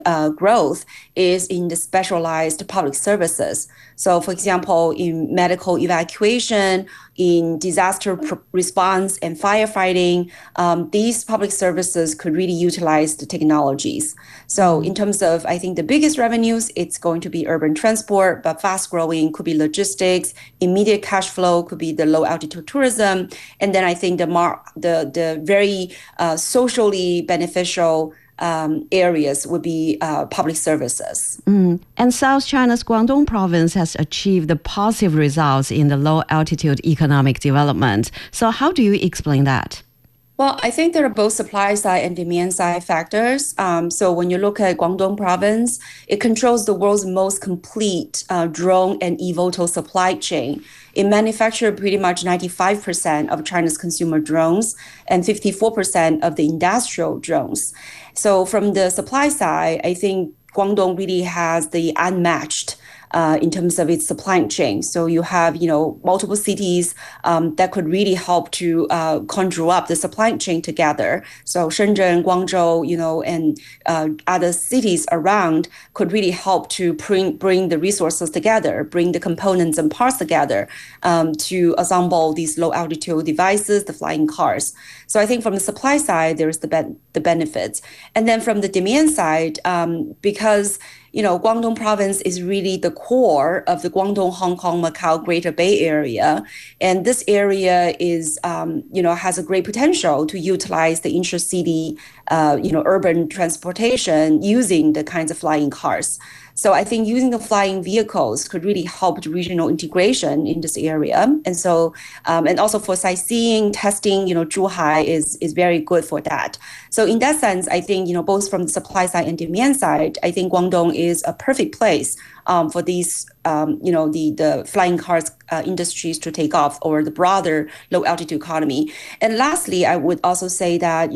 growth is in the specialized public services. So, for example, in medical evacuation, in disaster response and firefighting, these public services could really utilize the technologies. So, in terms of, I think the biggest revenues, it's going to be urban transport, but fast growing could be logistics, immediate cash flow could be the low altitude tourism, and then I think the very socially beneficial areas would be public services. And South China's Guangdong province has achieved positive results in the low-altitude economic development. So how do you explain that? Well, I think there are both supply side and demand side factors. So when you look at Guangdong province, it controls the world's most complete drone and eVTOL supply chain. It manufactures pretty much 95% of China's consumer drones and 54% of the industrial drones. So from the supply side, I think Guangdong really has the unmatched in terms of its supply chain. So you have, multiple cities that could really help to conjure up the supply chain together. So Shenzhen, Guangzhou, and other cities around could really help to bring the resources together, bring the components and parts together to assemble these low altitude devices, the flying cars. So I think from the supply side, there's the benefits. And then from the demand side, because Guangdong province is really the core of the Guangdong, Hong Kong, Macau, Greater Bay Area. And this area is, has a great potential to utilize the intercity, urban transportation using the kinds of flying cars. So I think using the flying vehicles could really help the regional integration in this area. And so, and also for sightseeing, testing, Zhuhai is very good for that. So in that sense, I think, both from the supply side and demand side, I think Guangdong is a perfect place for these, the flying cars industries to take off, or the broader low altitude economy. And lastly, I would also say that,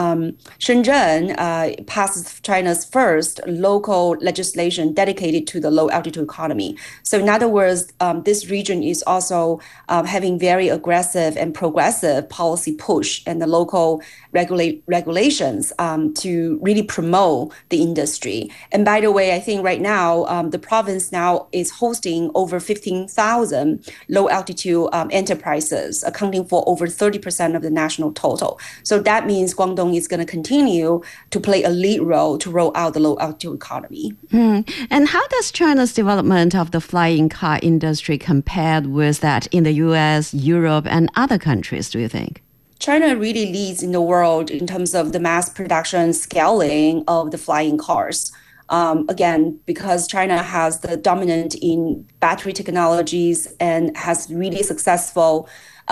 Shenzhen passes China's first local legislation dedicated to the low altitude economy. So in other words, this region is also having very aggressive and progressive policy push and the local regulations to really promote the industry. And by the way, I think right now, the province now is hosting over 15,000 low altitude enterprises, accounting for over 30% of the national total. So that means Guangdong is going to continue to play a lead role to roll out the low altitude economy. And how does China's development of the flying car industry compare with that in the US, Europe, and other countries, do you think? China really leads in the world in terms of the mass production scaling of the flying cars. Again, because China has the dominant in battery technologies and has really successful,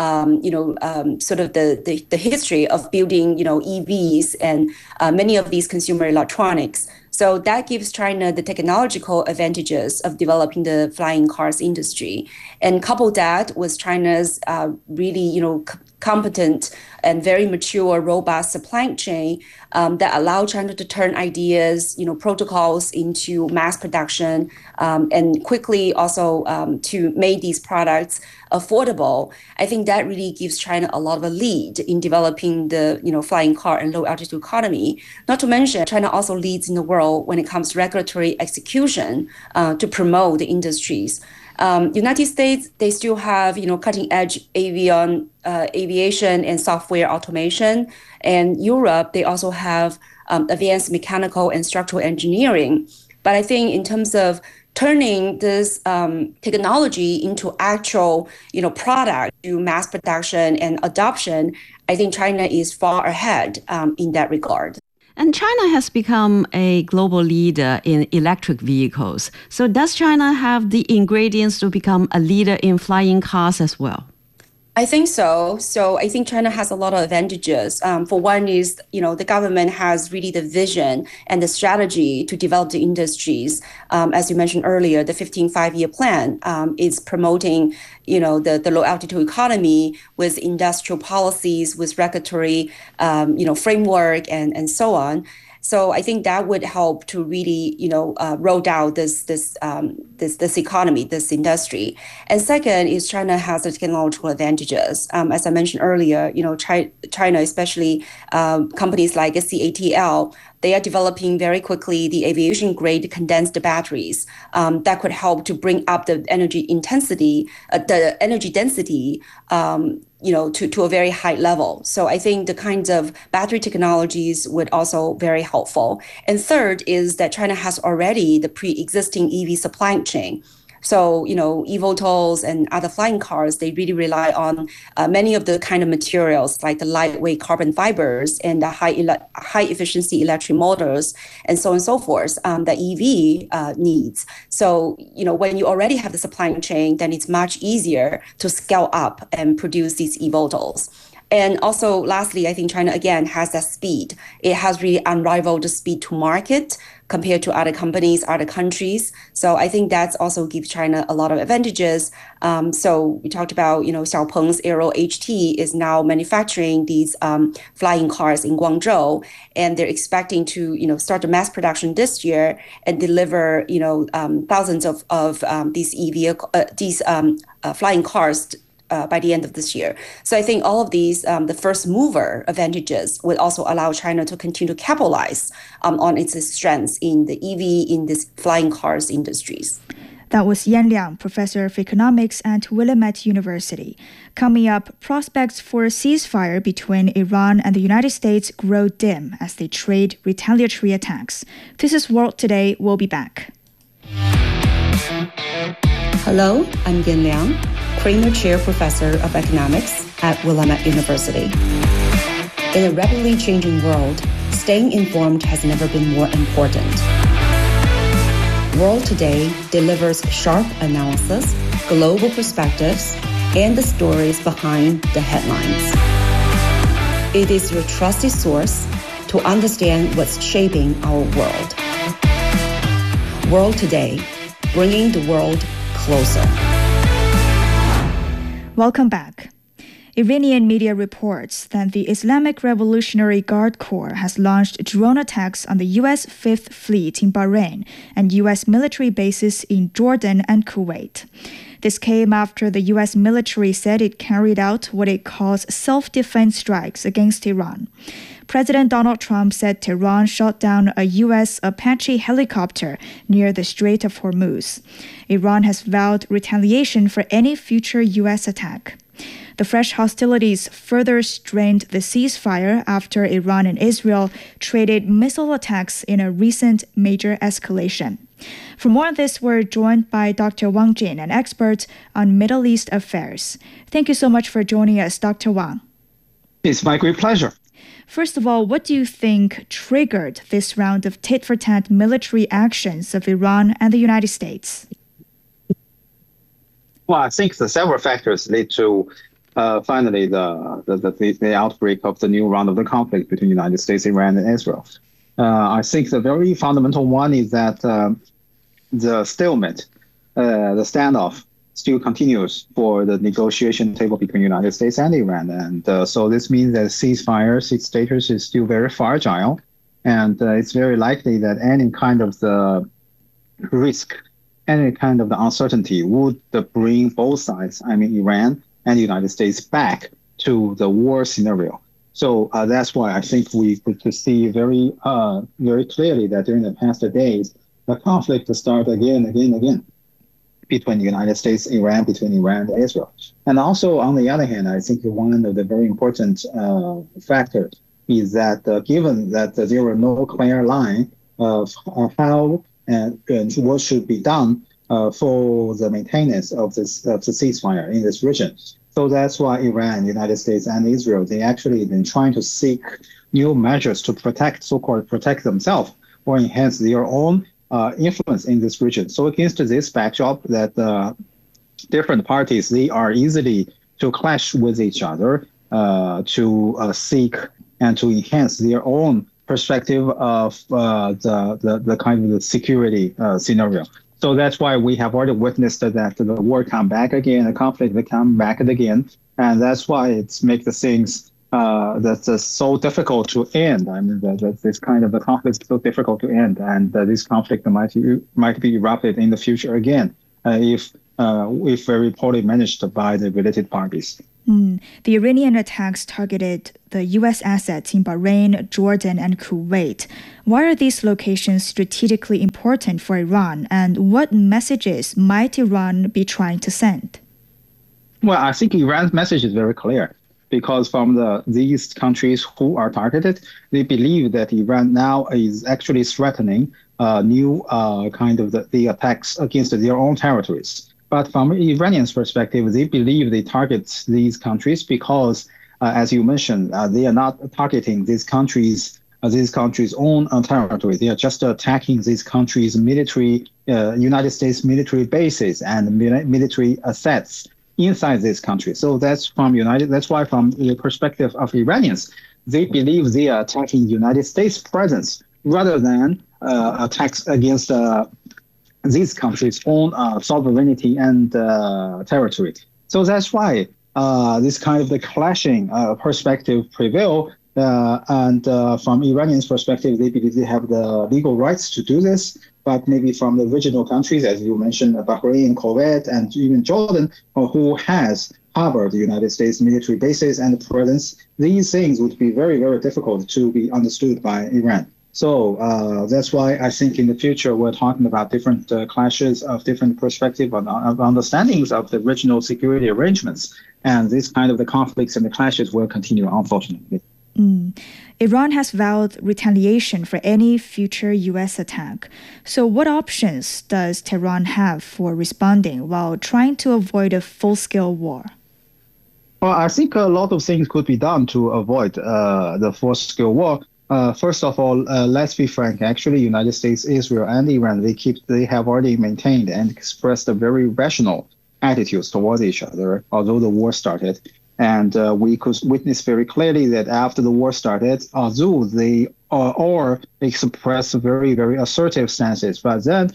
sort of the history of building, EVs and many of these consumer electronics. So that gives China the technological advantages of developing the flying cars industry. And couple that with China's really, competent and very mature, robust supply chain that allow China to turn ideas, protocols into mass production, and quickly also to make these products affordable. I think that really gives China a lot of a lead in developing the, flying car and low altitude economy. Not to mention, China also leads in the world when it comes to regulatory execution to promote the industries. United States, they still have, cutting edge aviation and software automation. And Europe, they also have advanced mechanical and structural engineering. But I think in terms of turning this technology into actual, product to mass production and adoption, I think China is far ahead in that regard. And China has become a global leader in electric vehicles. So does China have the ingredients to become a leader in flying cars as well? I think so. So I think China has a lot of advantages. For one is, the government has really the vision and the strategy to develop the industries. As you mentioned earlier, the 15 5-year plan is promoting, the low altitude economy with industrial policies, with regulatory, framework and so on. So I think that would help to really, roll down this economy, this industry. And second is China has the technological advantages. As I mentioned earlier, China, especially companies like CATL, they are developing very quickly the aviation grade condensed batteries that could help to bring up the energy density, to a very high level. So I think the kinds of battery technologies would also very helpful. And third is that China has already the pre-existing EV supply chain. So, eVTOLs and other flying cars, they really rely on many of the kind of materials like the lightweight carbon fibers and the high efficiency electric motors and so on and so forth that EV needs. So, when you already have the supply chain, then it's much easier to scale up and produce these eVTOLs. And also, lastly, I think China, again, has that speed. It has really unrivaled speed to market compared to other companies, other countries. So I think that's also gives China a lot of advantages. So we talked about, Xiaopeng's Aero HT is now manufacturing these flying cars in Guangzhou, and they're expecting to, start the mass production this year and deliver, thousands of these flying cars by the end of this year. So I think all of these, the first mover advantages would also allow China to continue to capitalize on its strengths in the EV, in this flying cars industries. That was Yan Liang, professor of economics at Willamette University. Coming up, prospects for a ceasefire between Iran and the United States grow dim as they trade retaliatory attacks. This is World Today. We'll be back. Hello, I'm Yan Liang, Kramer Chair Professor of Economics at Willamette University. In a rapidly changing world, staying informed has never been more important. World Today delivers sharp analysis, global perspectives, and the stories behind the headlines. It is your trusted source to understand what's shaping our world. World Today, bringing the world closer. Welcome back. Iranian media reports that the Islamic Revolutionary Guard Corps has launched drone attacks on the U.S. Fifth Fleet in Bahrain and U.S. military bases in Jordan and Kuwait. This came after the U.S. military said it carried out what it calls self-defense strikes against Iran. President Donald Trump said Tehran shot down a U.S. Apache helicopter near the Strait of Hormuz. Iran has vowed retaliation for any future U.S. attack. The fresh hostilities further strained the ceasefire after Iran and Israel traded missile attacks in a recent major escalation. For more on this, we're joined by Dr. Wang Jin, an expert on Middle East affairs. Thank you so much for joining us, Dr. Wang. It's my great pleasure. First of all, what do you think triggered this round of tit-for-tat military actions of Iran and the United States? Well, I think the several factors lead to finally the outbreak of the new round of the conflict between the United States, Iran, and Israel. I think the very fundamental one is that the stalemate, the standoff, still continues for the negotiation table between the United States and Iran. And so this means that ceasefire status is still very fragile. And it's very likely that any kind of the risk, any kind of the uncertainty would bring both sides, I mean, Iran and the United States, back to the war scenario. So that's why I think we could see very clearly that during the past days, the conflict started again between the United States, Iran, between Iran and Israel. And also, on the other hand, I think one of the very important factors is that given that there were no clear line of how and what should be done for the maintenance of the ceasefire in this region. So that's why Iran, United States, and Israel, they actually been trying to seek new measures to so-called protect themselves or enhance their own influence in this region. So against this backdrop that different parties, they are easily to clash with each other to seek and to enhance their own perspective of the kind of the security scenario. So that's why we have already witnessed that the war come back again, the conflict will come back again. And that's why it's make the things that's so difficult to end. I mean, this kind of the conflict is so difficult to end, and this conflict might be erupted in the future again if very poorly managed by the related parties. The Iranian attacks targeted the U.S. assets in Bahrain, Jordan, and Kuwait. Why are these locations strategically important for Iran, and what messages might Iran be trying to send? Well, I think Iran's message is very clear because from these countries who are targeted, they believe that Iran now is actually threatening new kind of the attacks against their own territories. But from Iranians' perspective, they believe they target these countries because, as you mentioned, they are not targeting these countries' own territory. They are just attacking these countries' military, United States military bases and military assets inside this country. So that's why from the perspective of Iranians, they believe they are attacking United States presence rather than attacks against these countries' own sovereignty and territory. So that's why this kind of the clashing perspective prevail. And from Iranians' perspective, they believe they have the legal rights to do this. But maybe from the regional countries, as you mentioned, Bahrain, Kuwait, and even Jordan, who has harbored the United States military bases and presence, these things would be very, very difficult to be understood by Iran. So that's why I think in the future we're talking about different clashes of different perspectives of understandings of the regional security arrangements. And this kind of the conflicts and the clashes will continue, unfortunately. Iran has vowed retaliation for any future U.S. attack. So what options does Tehran have for responding while trying to avoid a full-scale war? Well, I think a lot of things could be done to avoid the full-scale war. First of all, let's be frank. Actually, United States, Israel, and Iran, they have already maintained and expressed a very rational attitudes towards each other, although the war started. And we could witness very clearly that after the war started, although they all expressed very, very assertive stances, but then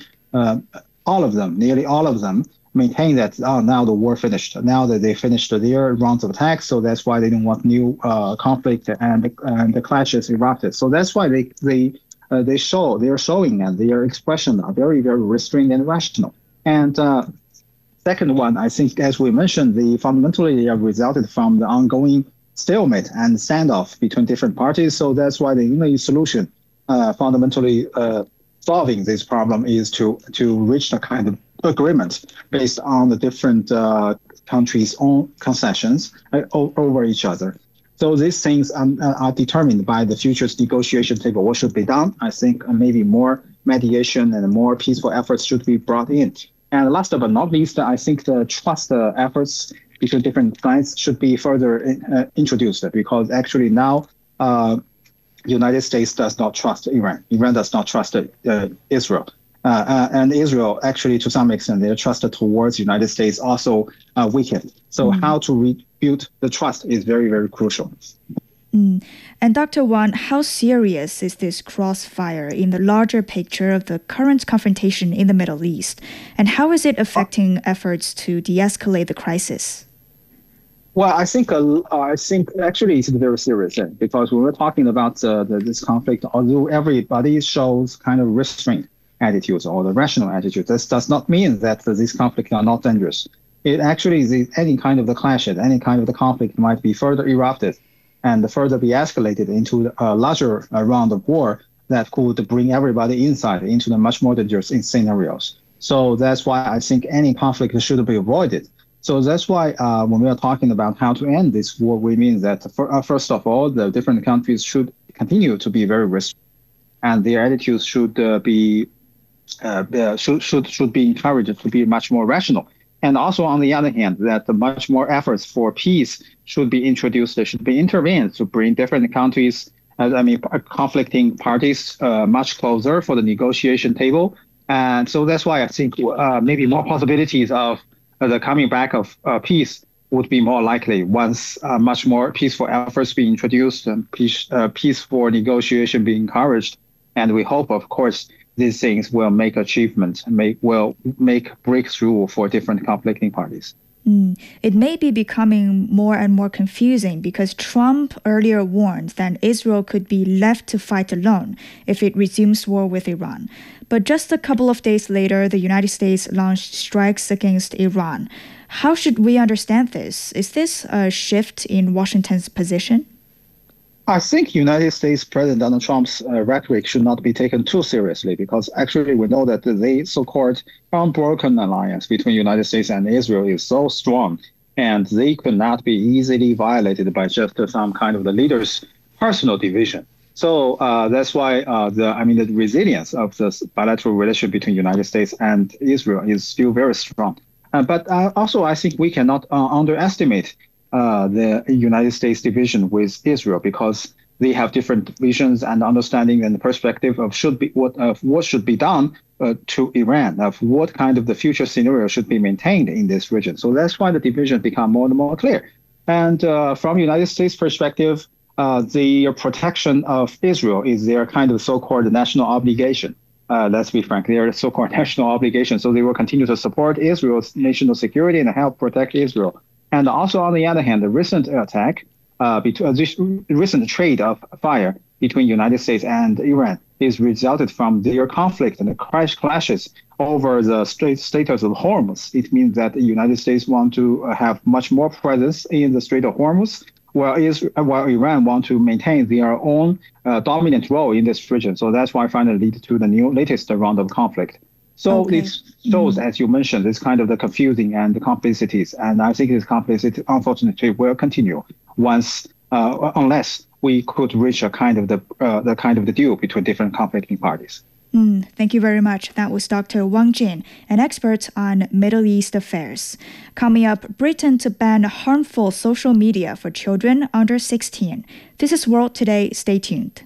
nearly all of them, maintain that now the war finished. Now that they finished their rounds of attacks, so that's why they don't want new conflict and the clashes erupted. So that's why they are showing and their expression are very, very restrained and rational. And second one, I think, as we mentioned, fundamentally they have resulted from the ongoing stalemate and standoff between different parties. So that's why the only solution, fundamentally solving this problem, is to reach a kind of agreement based on the different countries' own concessions over each other. So these things are determined by the future's negotiation table. What should be done? I think maybe more mediation and more peaceful efforts should be brought in. And last but not least, I think the trust efforts between different sides should be further introduced, because actually now United States does not trust Iran. Iran does not trust Israel. And Israel, actually, to some extent, their trust towards the United States also weakened. So how to rebuild the trust is very, very crucial. And Dr. Wang, how serious is this crossfire in the larger picture of the current confrontation in the Middle East? And how is it affecting efforts to de-escalate the crisis? Well, I think actually it's very serious, because when we're talking about this conflict, although everybody shows kind of restraint attitudes or the rational attitude, this does not mean that these conflicts are not dangerous. It actually is any kind of the clashes, any kind of the conflict might be further erupted and further be escalated into a larger round of war that could bring everybody inside into the much more dangerous scenarios. So that's why I think any conflict should be avoided. So that's why when we are talking about how to end this war, we mean that first of all, the different countries should continue to be very restrictive, and their attitudes should be encouraged to be much more rational. And also, on the other hand, that much more efforts for peace should be introduced, should be intervened to bring different countries, conflicting parties much closer for the negotiation table. And so that's why I think maybe more possibilities of the coming back of peace would be more likely once much more peaceful efforts be introduced and peaceful negotiation be encouraged. And we hope, of course, these things will make achievements, will make breakthrough for different conflicting parties. It may be becoming more and more confusing because Trump earlier warned that Israel could be left to fight alone if it resumes war with Iran. But just a couple of days later, the United States launched strikes against Iran. How should we understand this? Is this a shift in Washington's position? I think United States President Donald Trump's rhetoric should not be taken too seriously because actually we know that the so-called unbroken alliance between United States and Israel is so strong, and they could not be easily violated by just some kind of the leaders' personal division. So that's why the resilience of the bilateral relationship between United States and Israel is still very strong. But also, I think we cannot underestimate the United States division with Israel because they have different visions and understanding and perspective of what should be done to Iran, of what kind of the future scenario should be maintained in this region. So that's why the division become more and more clear. And from United States perspective, the protection of Israel is their kind of so-called national obligation. Let's be frank, their so-called national obligation. So they will continue to support Israel's national security and help protect Israel. And also, on the other hand, the recent attack, recent trade of fire between United States and Iran is resulted from their conflict and the clashes over the status of Hormuz. It means that the United States want to have much more presence in the Strait of Hormuz, while Iran want to maintain their own dominant role in this region. So that's why finally lead to the latest round of conflict. So it shows, as you mentioned, this kind of the confusing and the complicities. And I think this complicity, unfortunately, will continue unless we could reach a kind of the deal between different conflicting parties. Thank you very much. That was Dr. Wang Jin, an expert on Middle East affairs. Coming up, Britain to ban harmful social media for children under 16. This is World Today. Stay tuned.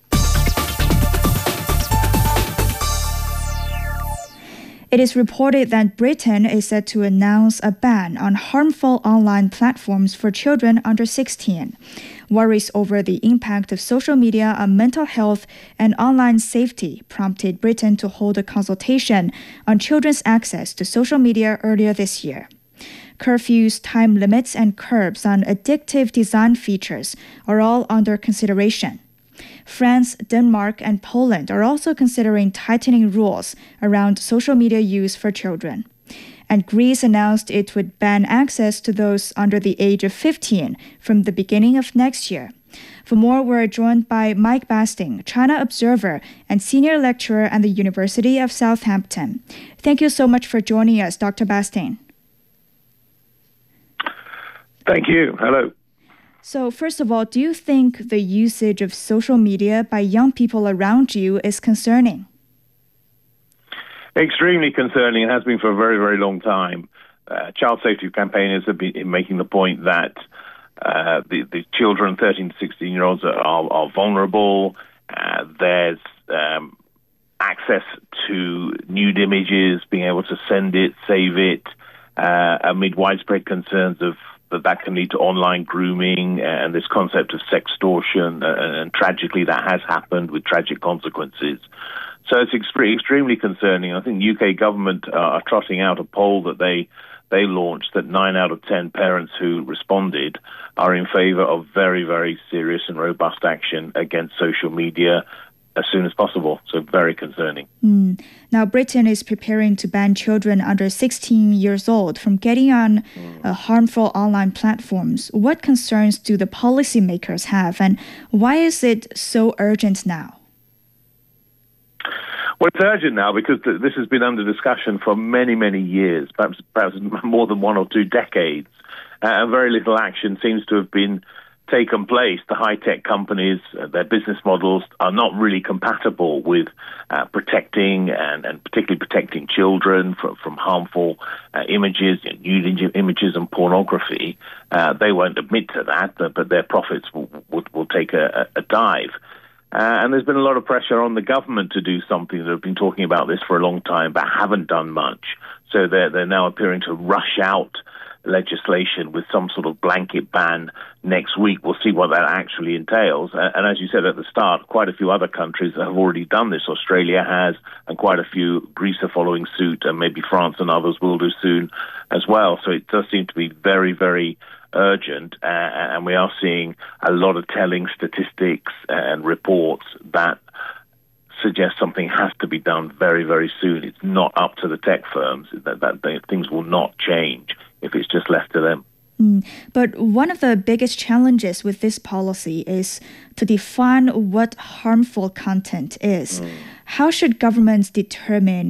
It is reported that Britain is set to announce a ban on harmful online platforms for children under 16. Worries over the impact of social media on mental health and online safety prompted Britain to hold a consultation on children's access to social media earlier this year. Curfews, time limits, and curbs on addictive design features are all under consideration. France, Denmark, and Poland are also considering tightening rules around social media use for children. And Greece announced it would ban access to those under the age of 15 from the beginning of next year. For more, we're joined by Mike Basting, China observer and senior lecturer at the University of Southampton. Thank you so much for joining us, Dr. Basting. Thank you. Hello. So first of all, do you think the usage of social media by young people around you is concerning? Extremely concerning. It has been for a very, very long time. Child safety campaigners have been making the point that the children, 13 to 16-year-olds, are vulnerable. There's access to nude images, being able to send it, save it, amid widespread concerns of that can lead to online grooming and this concept of sextortion, and tragically that has happened with tragic consequences. So it's extremely concerning. I think the UK government are trotting out a poll that they launched that 9 out of 10 parents who responded are in favour of very, very serious and robust action against social media as soon as possible. So very concerning. Now, Britain is preparing to ban children under 16 years old from getting on harmful online platforms. What concerns do the policymakers have, and why is it so urgent now? Well, it's urgent now because this has been under discussion for many, many years, perhaps more than 1 or 2 decades, and very little action seems to have been taken place. The high-tech companies, their business models are not really compatible with protecting and particularly protecting children from harmful images, nude images and pornography. They won't admit to that, but their profits will take a dive. And there's been a lot of pressure on the government to do something. They've been talking about this for a long time, but haven't done much. So they're now appearing to rush out legislation with some sort of blanket ban next week. We'll see what that actually entails. And as you said at the start, quite a few other countries have already done this. Australia has, and quite a few. Greece are following suit, and maybe France and others will do soon as well. So it does seem to be very, very urgent, and we are seeing a lot of telling statistics and reports that suggest something has to be done very, very soon. It's not up to the tech firms. That things will not change if it's just left to them. But one of the biggest challenges with this policy is to define what harmful content is. How should governments determine